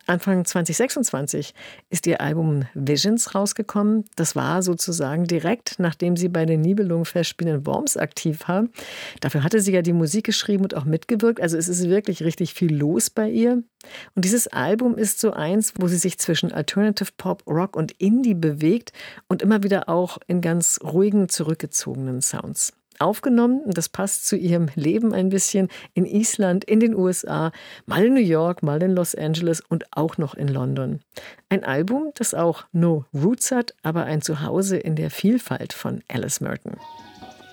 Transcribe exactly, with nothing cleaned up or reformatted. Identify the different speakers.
Speaker 1: Anfang zwanzig sechsundzwanzig ist ihr Album Visions rausgekommen. Das war sozusagen direkt, nachdem sie bei den Nibelungenfestspielen in Worms aktiv war. Dafür hatte sie ja die Musik geschrieben und auch mitgewirkt. Also es ist wirklich richtig viel los bei ihr. Und dieses Album ist so eins, wo sie sich zwischen Alternative Pop, Rock und Indie bewegt und immer wieder auch in ganz ruhigen, zurückgezogenen Sounds. Aufgenommen, und das passt zu ihrem Leben ein bisschen, in Island, in den U S A, mal in New York, mal in Los Angeles und auch noch in London. Ein Album, das auch No Roots hat, aber ein Zuhause in der Vielfalt von Alice Merton.